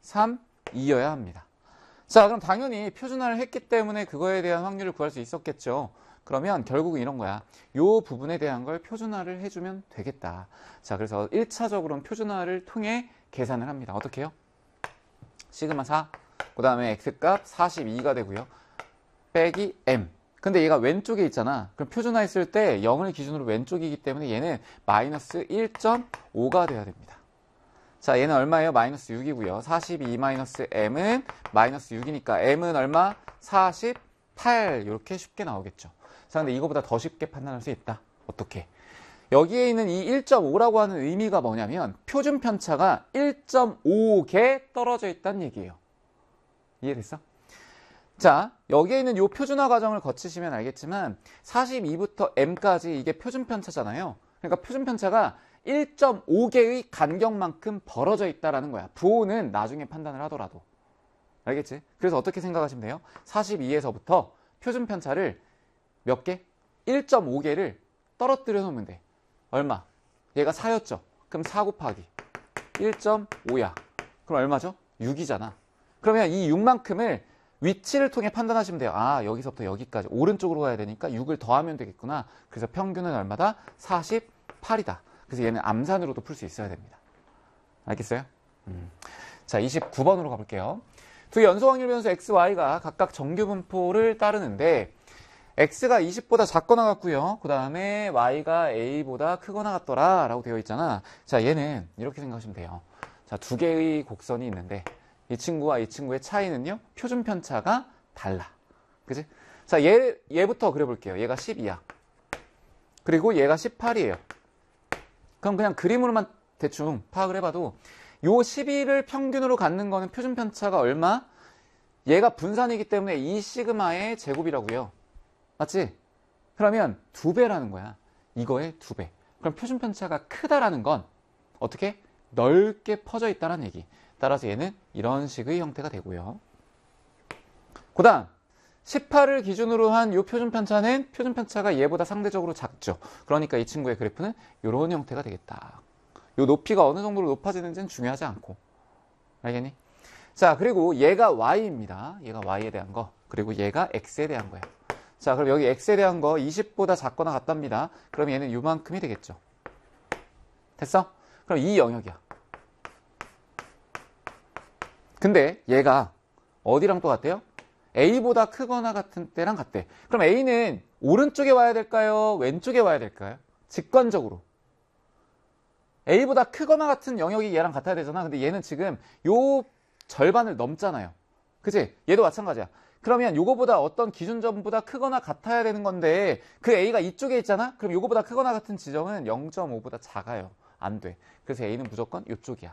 3, 2여야 합니다. 자, 그럼 당연히 표준화를 했기 때문에 그거에 대한 확률을 구할 수 있었겠죠. 그러면 결국은 이런 거야. 요 부분에 대한 걸 표준화를 해주면 되겠다. 자, 그래서 1차적으로는 표준화를 통해 계산을 합니다. 어떻게 해요? 시그마 4, 그 다음에 x값 42가 되고요. 빼기 m. 근데 얘가 왼쪽에 있잖아. 그럼 표준화 했을 때 0을 기준으로 왼쪽이기 때문에 얘는 마이너스 1.5가 돼야 됩니다. 자, 얘는 얼마예요? 마이너스 6이고요. 42 마이너스 m은 마이너스 6이니까 m은 얼마? 48. 이렇게 쉽게 나오겠죠. 자, 근데 이거보다 더 쉽게 판단할 수 있다. 어떻게? 여기에 있는 이 1.5라고 하는 의미가 뭐냐면 표준 편차가 1.5개 떨어져 있다는 얘기예요. 이해됐어? 자, 여기에 있는 이 표준화 과정을 거치시면 알겠지만 42부터 m까지 이게 표준 편차잖아요. 그러니까 표준 편차가 1.5개의 간격만큼 벌어져 있다라는 거야. 부호는 나중에 판단을 하더라도. 알겠지? 그래서 어떻게 생각하시면 돼요? 42에서부터 표준 편차를 몇 개? 1.5개를 떨어뜨려 놓으면 돼. 얼마? 얘가 4였죠? 그럼 4 곱하기 1.5야. 그럼 얼마죠? 6이잖아. 그러면 이 6만큼을 위치를 통해 판단하시면 돼요. 아, 여기서부터 여기까지 오른쪽으로 가야 되니까 6을 더하면 되겠구나. 그래서 평균은 얼마다? 48이다. 그래서 얘는 암산으로도 풀 수 있어야 됩니다. 알겠어요? 자, 29번으로 가볼게요. 두 연소 확률 변수 x, y가 각각 정규 분포를 따르는데 x가 20보다 작거나 같고요. 그 다음에 y가 a보다 크거나 같더라 라고 되어 있잖아. 자, 얘는 이렇게 생각하시면 돼요. 자, 두 개의 곡선이 있는데 이 친구와 이 친구의 차이는요, 표준 편차가 달라. 그지? 자, 얘부터 그려볼게요. 얘가 12야. 그리고 얘가 18이에요. 그럼 그냥 그림으로만 대충 파악을 해봐도 요 12를 평균으로 갖는 거는 표준 편차가 얼마? 얘가 분산이기 때문에 이 시그마의 제곱이라고요. 맞지? 그러면 2배라는 거야. 이거의 2배. 그럼 표준 편차가 크다라는 건 어떻게? 넓게 퍼져 있다는 얘기. 따라서 얘는 이런 식의 형태가 되고요. 그 다음 18을 기준으로 한 이 표준 편차는 표준 편차가 얘보다 상대적으로 작죠. 그러니까 이 친구의 그래프는 이런 형태가 되겠다. 이 높이가 어느 정도로 높아지는지는 중요하지 않고. 알겠니? 자, 그리고 얘가 y입니다. 얘가 y에 대한 거. 그리고 얘가 x에 대한 거예요. 자, 그럼 여기 x에 대한 거 20보다 작거나 같답니다. 그럼 얘는 요만큼이 되겠죠. 됐어? 그럼 이 영역이야. 근데 얘가 어디랑 또 같대요? a보다 크거나 같은 때랑 같대. 그럼 a는 오른쪽에 와야 될까요? 왼쪽에 와야 될까요? 직관적으로. a보다 크거나 같은 영역이 얘랑 같아야 되잖아. 근데 얘는 지금 요 절반을 넘잖아요. 그치? 얘도 마찬가지야. 그러면 요거보다 어떤 기준점보다 크거나 같아야 되는 건데 그 a가 이쪽에 있잖아? 그럼 요거보다 크거나 같은 지점은 0.5보다 작아요. 안 돼. 그래서 a는 무조건 요쪽이야.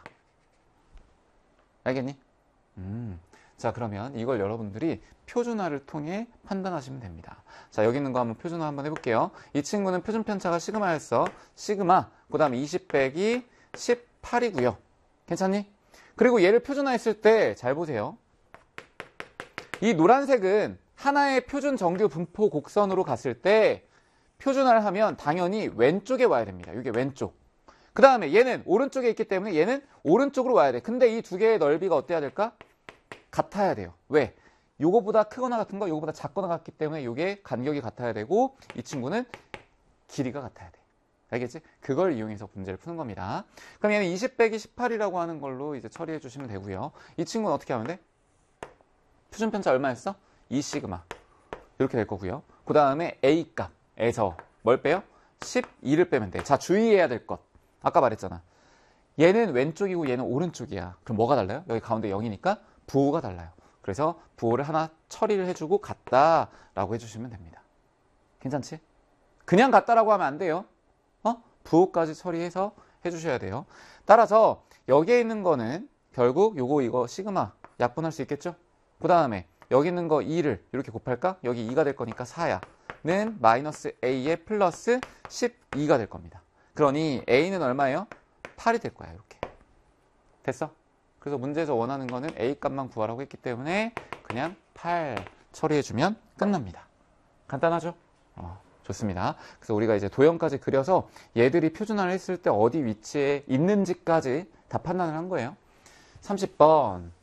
알겠니? 자, 그러면 이걸 여러분들이 표준화를 통해 판단하시면 됩니다. 자, 여기 있는 거 한번 표준화 한번 해볼게요. 이 친구는 표준 편차가 시그마였어. 시그마, 그 다음에 20 빼기 18이고요. 괜찮니? 그리고 얘를 표준화했을 때 잘 보세요. 이 노란색은 하나의 표준 정규 분포 곡선으로 갔을 때 표준화를 하면 당연히 왼쪽에 와야 됩니다. 이게 왼쪽. 그 다음에 얘는 오른쪽에 있기 때문에 얘는 오른쪽으로 와야 돼. 근데 이 두 개의 넓이가 어때야 될까? 같아야 돼요. 왜? 요거보다 크거나 같은 거, 요거보다 작거나 같기 때문에 요게 간격이 같아야 되고 이 친구는 길이가 같아야 돼. 알겠지? 그걸 이용해서 문제를 푸는 겁니다. 그럼 얘는 20 빼기 18이라고 하는 걸로 이제 처리해 주시면 되고요. 이 친구는 어떻게 하면 돼? 표준 편차 얼마였어? 2 시그마. 이렇게 될 거고요. 그 다음에 A 값에서 뭘 빼요? 12를 빼면 돼. 자, 주의해야 될 것. 아까 말했잖아. 얘는 왼쪽이고 얘는 오른쪽이야. 그럼 뭐가 달라요? 여기 가운데 0이니까 부호가 달라요. 그래서 부호를 하나 처리를 해주고 같다라고 해주시면 됩니다. 괜찮지? 그냥 같다라고 하면 안 돼요. 부호까지 처리해서 해주셔야 돼요. 따라서 여기에 있는 거는 결국 요거 이거 시그마 약분할 수 있겠죠? 그 다음에 여기 있는 거 2를 이렇게 곱할까? 여기 2가 될 거니까 4야. 는 마이너스 a에 플러스 12가 될 겁니다. 그러니 a는 얼마예요? 8이 될 거야. 이렇게. 됐어? 그래서 문제에서 원하는 거는 a 값만 구하라고 했기 때문에 그냥 8 처리해주면 끝납니다. 간단하죠? 좋습니다. 그래서 우리가 이제 도형까지 그려서 얘들이 표준화를 했을 때 어디 위치에 있는지까지 다 판단을 한 거예요. 30번